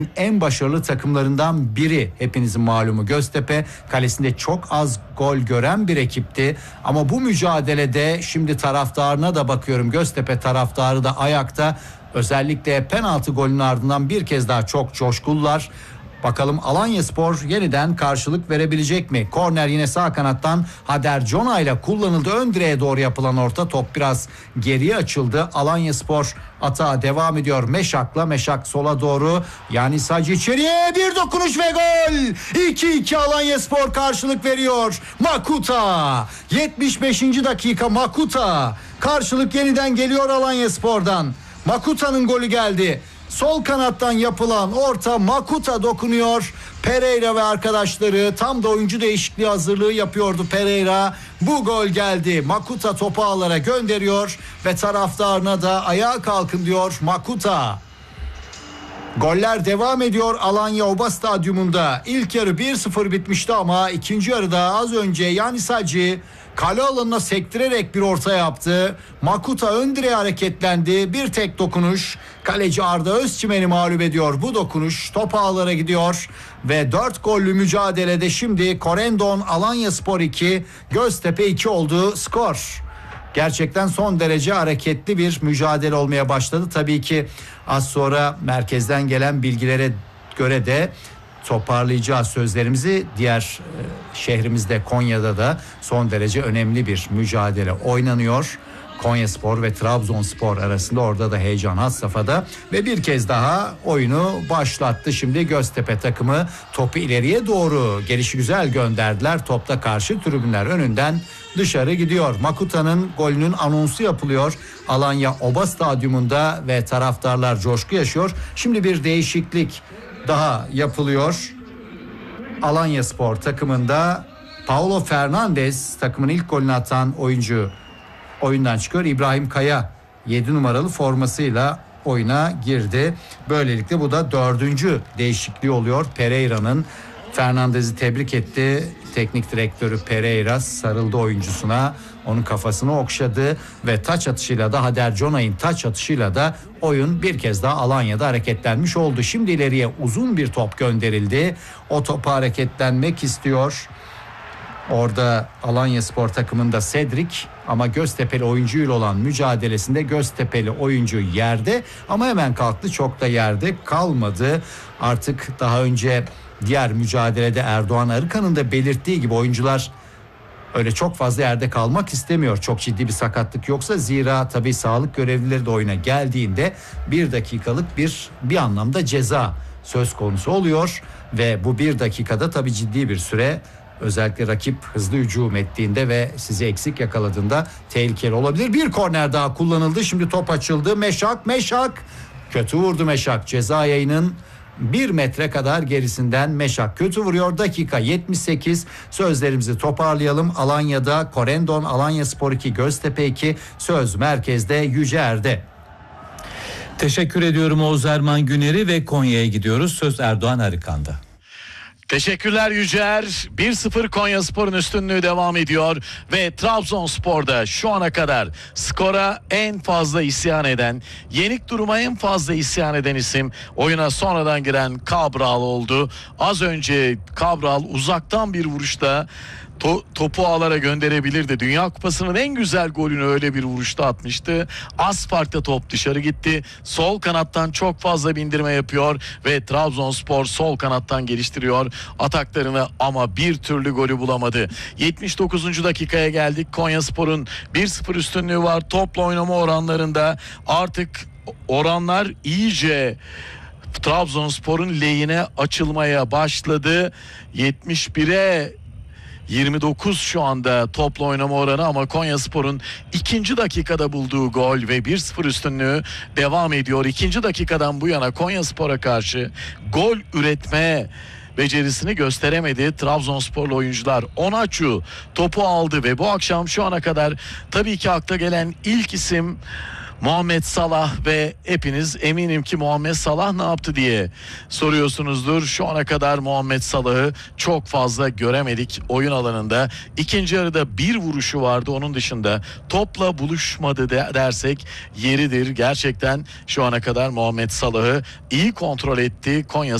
en başarılı takımlarından biri, hepinizin malumu Göztepe. Kalesinde çok az gol gören bir ekipti. Ama bu mücadelede şimdi taraftarına da bakıyorum. Göztepe taraftarı da ayakta. Özellikle penaltı golünün ardından bir kez daha çok coşkullar. Bakalım Alanyaspor yeniden karşılık verebilecek mi? Korner yine sağ kanattan Hader Cona ile kullanıldı. Ön direğe doğru yapılan orta, top biraz geriye açıldı. Alanyaspor atağa devam ediyor. Meşak sola doğru. Yani sadece içeriye bir dokunuş ve gol. 2-2 Alanyaspor karşılık veriyor. Makuta. 75. dakika Makuta. Karşılık yeniden geliyor Alanyaspor'dan. Makuta'nın golü geldi. Sol kanattan yapılan orta, Makuta dokunuyor. Pereira ve arkadaşları tam da oyuncu değişikliği hazırlığı yapıyordu Pereira. Bu gol geldi. Makuta topu ağlara gönderiyor ve taraftarına da ayağa kalkın diyor Makuta. Goller devam ediyor Alanya Oba Stadyumunda. İlk yarı 1-0 bitmişti ama ikinci yarıda az önce yani sadece kale alanına sektirerek bir orta yaptı. Makuta ön direğe hareketlendi. Bir tek dokunuş. Kaleci Arda Özçimen'i mağlup ediyor. Bu dokunuş top ağlara gidiyor. Ve 4 gollü mücadelede şimdi Corendon Alanyaspor 2, Göztepe 2 oldu skor. Gerçekten son derece hareketli bir mücadele olmaya başladı. Tabii ki az sonra merkezden gelen bilgilere göre de toparlayacağız sözlerimizi. Diğer şehrimizde Konya'da da son derece önemli bir mücadele oynanıyor. Konyaspor ve Trabzonspor arasında, orada da heyecan had safhada ve bir kez daha oyunu başlattı. Şimdi Göztepe takımı topu ileriye doğru gelişigüzel gönderdiler. Topta karşı tribünler önünden dışarı gidiyor. Makuta'nın golünün anonsu yapılıyor Alanya Oba Stadyumunda ve taraftarlar coşku yaşıyor. Şimdi bir değişiklik daha yapılıyor. Alanyaspor takımında Paulo Fernandes, takımın ilk golünü atan oyuncu, oyundan çıkıyor. İbrahim Kaya 7 numaralı formasıyla oyuna girdi. Böylelikle bu da 4. değişikliği oluyor. Pereira'nın, Fernandes'i tebrik etti. Teknik direktörü Pereira sarıldı oyuncusuna. Onun kafasını okşadı ve taç atışıyla da, Hader Cona'nın taç atışıyla da oyun bir kez daha Alanya'da hareketlenmiş oldu. Şimdi ileriye uzun bir top gönderildi. O topa hareketlenmek istiyor. Orada Alanyaspor takımında Cedric, ama Göztepe'li oyuncuyla olan mücadelesinde Göztepe'li oyuncu yerde ama hemen kalktı, çok da yerde kalmadı. Artık daha önce diğer mücadelede Erdoğan Arıkan'ın da belirttiği gibi oyuncular öyle çok fazla yerde kalmak istemiyor. Çok ciddi bir sakatlık yoksa, zira tabii sağlık görevlileri de oyuna geldiğinde 1 dakikalık bir anlamda ceza söz konusu oluyor ve bu 1 dakikada tabii ciddi bir süre, özellikle rakip hızlı hücum ettiğinde ve sizi eksik yakaladığında tehlikeli olabilir. Bir korner daha kullanıldı. Şimdi top açıldı. Meşak kötü vurdu. Meşak ceza yayının 1 metre kadar gerisinden Meşak kötü vuruyor. Dakika 78. Sözlerimizi toparlayalım. Alanya'da Corendon Alanyaspor 2, Göztepe 2. Söz merkezde Yüce Er'de. Teşekkür ediyorum Oğuz Erman Güner'i ve Konya'ya gidiyoruz. Söz Erdoğan Arıkan'da. Teşekkürler Yücer. 1-0 Konyaspor'un üstünlüğü devam ediyor ve Trabzonspor'da şu ana kadar skora en fazla isyan eden, yenik duruma en fazla isyan eden isim oyuna sonradan giren Cabral oldu. Az önce Cabral uzaktan bir vuruşta topu ağlara gönderebilirdi. Dünya Kupası'nın en güzel golünü öyle bir vuruşta atmıştı. Az farkla top dışarı gitti. Sol kanattan çok fazla bindirme yapıyor ve Trabzonspor sol kanattan geliştiriyor ataklarını ama bir türlü golü bulamadı. 79. dakikaya geldik. Konyaspor'un 1-0 üstünlüğü var. Topla oynama oranlarında artık oranlar iyice Trabzonspor'un lehine açılmaya başladı. 71'e 29 şu anda topla oynama oranı ama Konyaspor'un 2. dakikada bulduğu gol ve 1-0 üstünlüğü devam ediyor. 2. dakikadan bu yana Konyaspor'a karşı gol üretme becerisini gösteremedi Trabzonsporlu oyuncular. Onaçu topu aldı ve bu akşam şu ana kadar tabii ki akla gelen ilk isim Muhammed Salah ve hepiniz eminim ki Muhammed Salah ne yaptı diye soruyorsunuzdur. Şu ana kadar Muhammed Salah'ı çok fazla göremedik oyun alanında. İkinci yarıda bir vuruşu vardı. Onun dışında topla buluşmadı dersek yeridir. Gerçekten şu ana kadar Muhammed Salah'ı iyi kontrol etti Konya